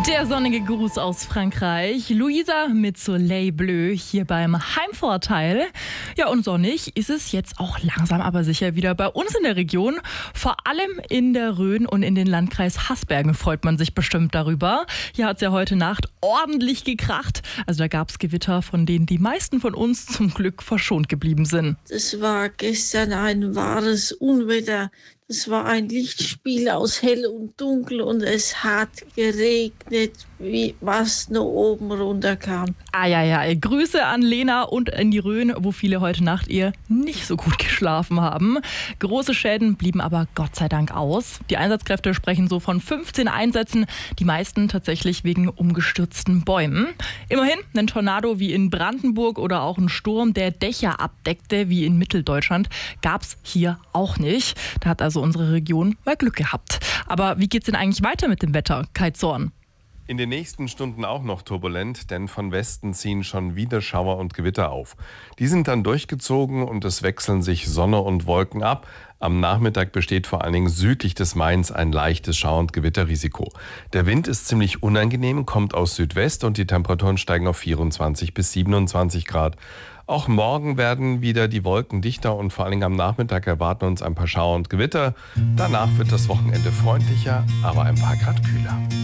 Der sonnige Gruß aus Frankreich. Luisa mit Soleil Bleu hier beim Heimvorteil. Ja, und sonnig ist es jetzt auch langsam aber sicher wieder bei uns in der Region. Vor allem in der Rhön und in den Landkreis Hasbergen freut man sich bestimmt darüber. Hier hat es ja heute Nacht ordentlich gekracht. Also da gab es Gewitter, von denen die meisten von uns zum Glück verschont geblieben sind. Es war gestern ein wahres Unwetter. Es war ein Lichtspiel aus Hell und Dunkel und es hat geregnet, wie was nur oben runterkam. Ja. Grüße an Lena und in die Rhön, wo viele heute Nacht eher nicht so gut geschlafen haben. Große Schäden blieben aber Gott sei Dank aus. Die Einsatzkräfte sprechen so von 15 Einsätzen, die meisten tatsächlich wegen umgestürzten Bäumen. Immerhin, ein Tornado wie in Brandenburg oder auch ein Sturm, der Dächer abdeckte, wie in Mitteldeutschland, gab es hier auch nicht. Da hat also unsere Region mal Glück gehabt. Aber wie geht's denn eigentlich weiter mit dem Wetter, Kai Zorn? In den nächsten Stunden auch noch turbulent, denn von Westen ziehen schon wieder Schauer und Gewitter auf. Die sind dann durchgezogen und es wechseln sich Sonne und Wolken ab. Am Nachmittag besteht vor allen Dingen südlich des Mains ein leichtes Schauer- und Gewitterrisiko. Der Wind ist ziemlich unangenehm, kommt aus Südwest und die Temperaturen steigen auf 24 bis 27 Grad. Auch morgen werden wieder die Wolken dichter und vor allen Dingen am Nachmittag erwarten uns ein paar Schauer und Gewitter. Danach wird das Wochenende freundlicher, aber ein paar Grad kühler.